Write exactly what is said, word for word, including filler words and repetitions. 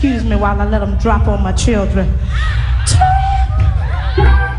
excuse me while I let them drop on my children. Turn.